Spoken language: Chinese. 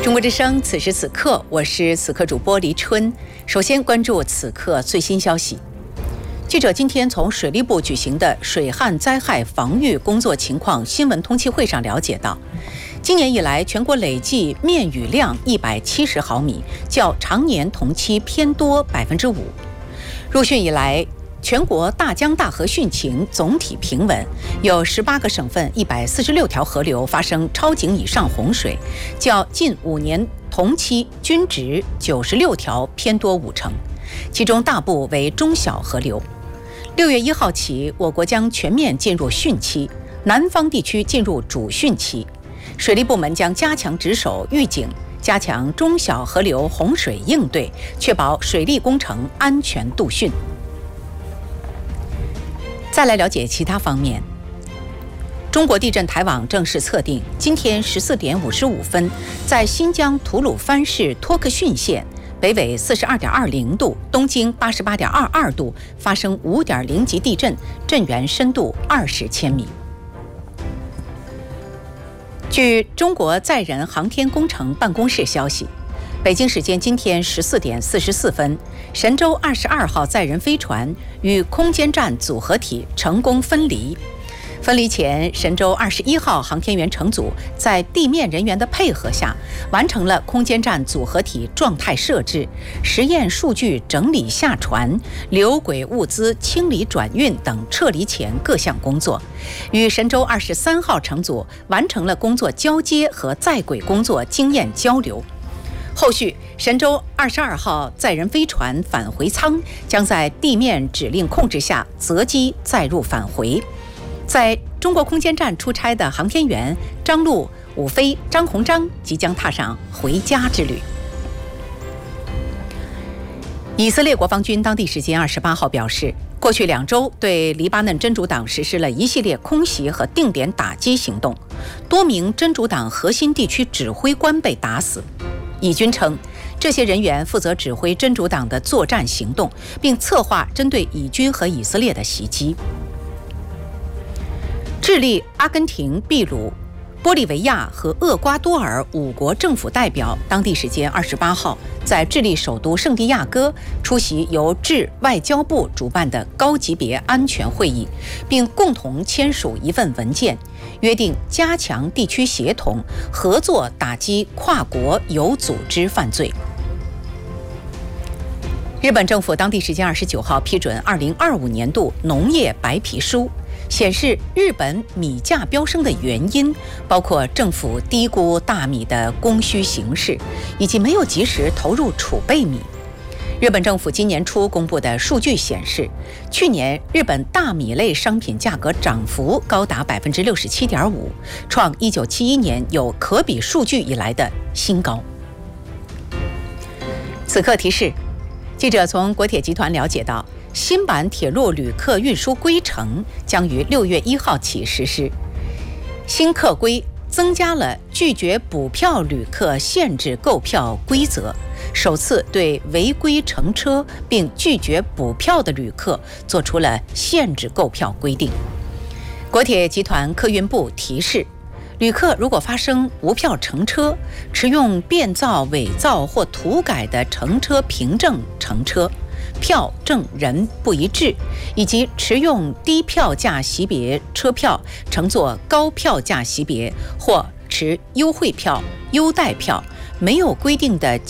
中国之声，此时此刻，我是此刻主播黎春。首先关注此刻最新消息。记者今天从水利部举行的水旱灾害防御工作情况新闻通气会上了解到，今年以来全国累计面雨量170毫米，较常年同期偏多5%。入汛以来，全国大江大河汛情总体平稳，有18个省份146条河流发生超警以上洪水，较近5年同期均值96条偏多50%，其中大部为中小河流。6月1号起，我国将全面进入汛期，南方地区进入主汛期。水利部门将加强值守预警，加强中小河流洪水应对，确保水利工程安全度汛。再来了解其他方面。中国地震台网正式测定，今天14点55分，在新疆吐鲁番市托克逊县北纬42.20度、东经88.22度发生5.0级地震，震源深度20千米。据中国载人航天工程办公室消息，北京时间今天14点44分，神舟22号载人飞船与空间站组合体成功分离。分离前，神舟21号航天员乘组在地面人员的配合下，完成了空间站组合体状态设置、实验数据整理下传、留轨物资清理转运等撤离前各项工作，与神舟23号乘组完成了工作交接和在轨工作经验交流。后续，神舟22号载人飞船返回舱将在地面指令控制下择机载入返回。在中国空间站出差的航天员张陆、武飞、张鸿章即将踏上回家之旅。以色列国防军当地时间28号表示，过去2周对黎巴嫩真主党实施了一系列空袭和定点打击行动，多名真主党核心地区指挥官被打死。以军称，这些人员负责指挥真主党的作战行动，并策划针对以军和以色列的袭击。智利、阿根廷、秘鲁、玻利维亚和厄瓜多尔5国政府代表当地时间28号在智利首都圣地亚哥出席由智外交部主办的高级别安全会议，并共同签署一份文件，约定加强地区协同合作，打击跨国有组织犯罪。日本政府当地时间29号批准2025年度农业白皮书，显示日本米价飙升的原因包括政府低估大米的供需形势，以及没有及时投入储备米。日本政府今年初公布的数据显示，去年日本大米类商品价格涨幅高达67.5%，创1971年有可比数据以来的新高。此刻提示，记者从国铁集团了解到，新版铁路旅客运输规程将于6月1号起实施。新客规增加了拒绝补票旅客限制购票规则，首次对违规乘车并拒绝补票的旅客做出了限制购票规定。国铁集团客运部提示，旅客如果发生无票乘车、持用变造、伪造或涂改的乘车凭证乘车、票证人不一致，以及持用低票价级别车票乘坐高票价级别或持优惠票、优待票、没有规定的